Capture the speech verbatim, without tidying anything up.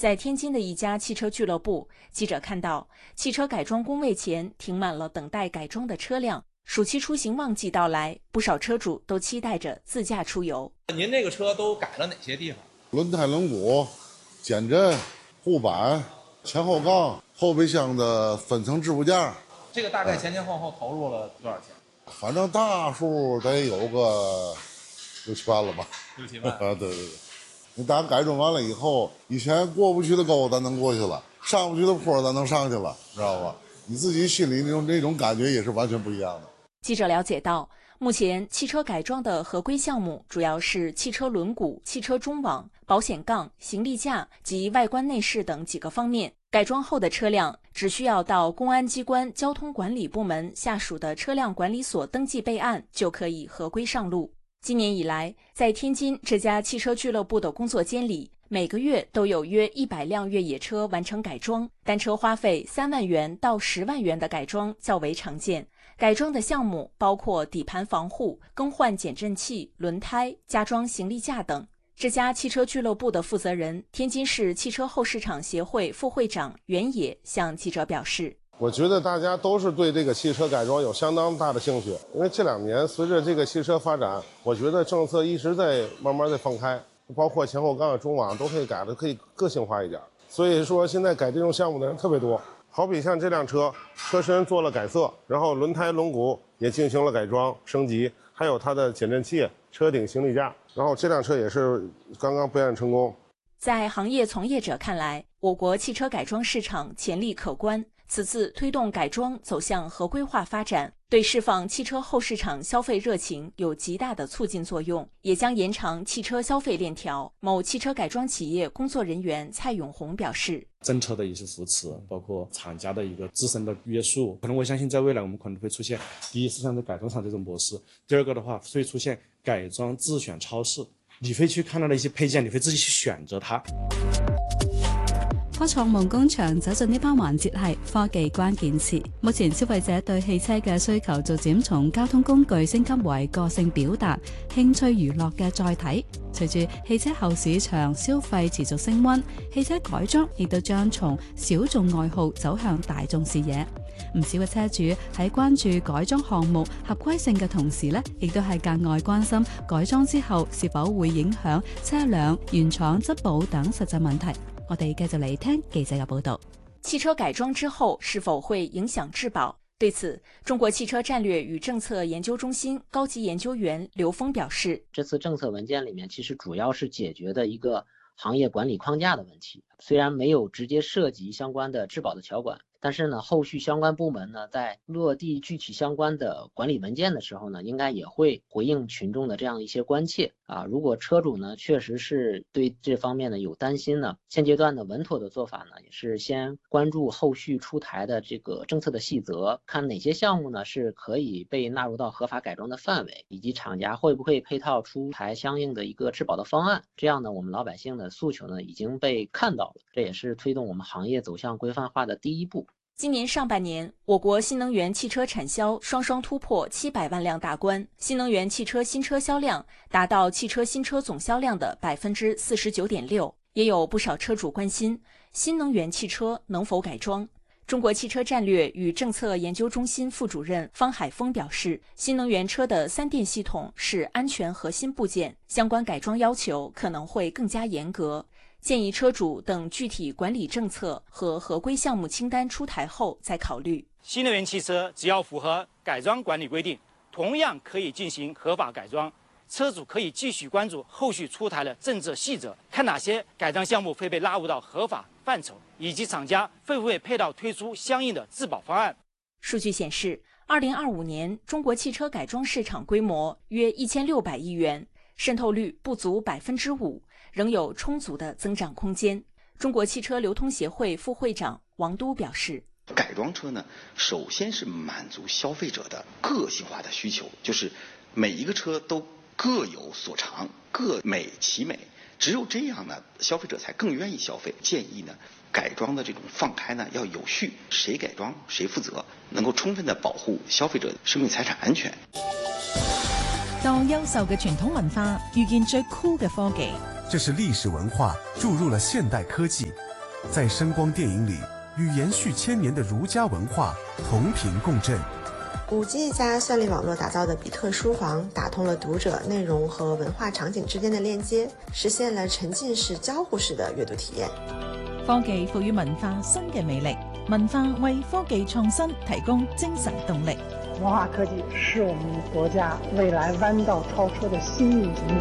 在天津的一家汽车俱乐部，记者看到汽车改装工位前停满了等待改装的车辆。暑期出行旺季到来，不少车主都期待着自驾出游。 您这个车都改了哪些地方？ 轮胎、轮毂、减震、护板、前后杠、后备箱的分层置物架。 这个大概前前后后投入了多少钱？ 反正大数得有个六七万了吧。 六七万啊，对对对。你当改装完了以后，以前过不去的沟咱能过去了，上不去的坡咱能上去了，知道吧？你自己心里那种那种感觉也是完全不一样的。 记者了解到，目前汽车改装的合规项目主要是汽车轮毂、汽车中网、保险杠、行李架及外观内饰等几个方面。改装后的车辆只需要到公安机关交通管理部门下属的车辆管理所登记备案，就可以合规上路。今年以来，在天津这家汽车俱乐部的工作间里，每个月都有约一百辆越野车完成改装，单车花费三万元到十万元的改装较为常见。改装的项目包括底盘防护、更换减震器、轮胎、加装行李架等。这家汽车俱乐部的负责人、天津市汽车后市场协会副会长袁野向记者表示， 我觉得大家都是对这个汽车改装有相当大的兴趣，因为这两年随着这个汽车发展，我觉得政策一直在慢慢在放开，包括前后杠、中网都可以改的可以个性化一点，所以说现在改这种项目的人特别多。好比像这辆车，车身做了改色，然后轮胎、轮毂也进行了改装升级，还有它的减震器、车顶行李架，然后这辆车也是刚刚备案成功。 在行业从业者看来，我国汽车改装市场潜力可观。此次推动改装走向合规化发展，对释放汽车后市场消费热情有极大的促进作用，也将延长汽车消费链条。某汽车改装企业工作人员蔡永红表示， 政策的一些扶持，包括厂家的一个自身的约束，可能我相信在未来我们可能会出现第一是像在改装厂这种模式，第二个的话会出现改装自选超市，你会去看到的一些配件，你会自己去選擇它。 科創夢工場走進呢班環節係科技關鍵詞。目前消費者對汽車嘅需求逐漸從交通工具升級為個性表達、興趣娛樂嘅載體。隨住汽車後市場消費持續升溫，汽車改裝亦都將從小眾愛好走向大眾視野。唔少嘅車主喺關注改裝項目合規性嘅同時呢，亦都係格外關心改裝之後是否會影響車輛原廠質保等實際問題。我哋繼續嚟聽記者嘅報道。 汽車改裝之後是否會影響質保？對此，中國汽車戰略與政策研究中心高級研究員劉峰表示， 這次政策文件裡面其實主要是解決的一個行業管理框架的問題，雖然沒有直接涉及相關的質保的條款，但是呢，後續相關部門呢，在落地具體相關的管理文件的時候呢，應該也會回應群眾的這樣一些關切啊。如果車主呢，確實是對這方面呢有擔心呢，現階段的穩妥的做法呢，也是先關注後續出台的這個政策的細則，看哪些項目呢是可以被納入到合法改裝的範圍，以及廠家會不會配套出台相應的一個質保的方案。這樣呢，我們老百姓的訴求呢已經被看到了，這也是推動我們行業走向規範化的第一步。 今年上半年，我國新能源汽車產銷雙雙突破七百萬輛大關，新能源汽車新車銷量達到汽車新車總銷量的百分之四十九點六。也有不少車主關心新能源汽車能否改裝。中國汽車戰略與政策研究中心副主任方海峰表示，新能源車的三電系統是安全核心部件，相關改裝要求可能會更加嚴格。建議車主等具體管理政策和合規項目清單出台後再考慮。 新能源汽車只要符合改裝管理規定，同樣可以進行合法改裝。車主可以繼續關注後續出台的政策細則，看哪些改裝項目會被納入到合法範疇，以及廠家會不會配套推出相應的質保方案。 數據顯示，二零二五年中國汽車改裝市場規模約一千六百億元，滲透率不足百分之五，仍有充足的增長空間。中國汽車流通協會副會長王都表示， 改裝車呢，首先是滿足消費者的個性化的需求，就是每一個車都各有所長，各美其美，只有這樣呢，消費者才更願意消費。建議呢，改裝的這種放開呢要有序，誰改裝誰負責，能夠充分的保護消費者生命財產安全。 當優秀嘅傳統文化遇見最酷嘅科技， 這是歷史文化注入了現代科技， 在声光电影里与延续千年的儒家文化同频共振。 五 G 加算力网络打造的比特书房，打通了读者内容和文化场景之间的链接，實現了沉浸式交互式的閱讀體驗。 科技賦予文化新嘅魅力，文化為科技創新提供精神動力。 文化科技是我們國家未來彎道超車的新引擎。